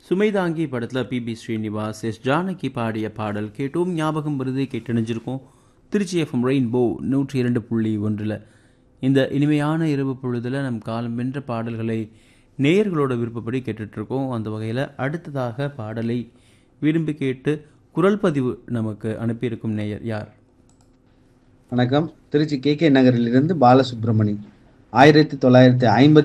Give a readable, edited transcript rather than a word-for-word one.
சுமைதாங்கி படத்தில் பிபி ஸ்ரீனிவாஸ் ஜானகி பாடிய பாடல் கேட்டோம். ஞாபகம் விருது கேட்டணிஞ்சிருக்கோம். Trichy FM rainbow 102.1. இந்த இனிமையான இரவு பொழுதில் நம் காலம் வென்ற பாடல்களை நேயர்களோட விருப்பப்படி கேட்டுட்ருக்கோம். அந்த வகையில் அடுத்ததாக பாடலை விரும்பி கேட்டு குரல் பதிவு நமக்கு அனுப்பியிருக்கும் நேயர் யார்? வணக்கம். திருச்சி கே நகரிலிருந்து பாலசுப்ரமணி. 1950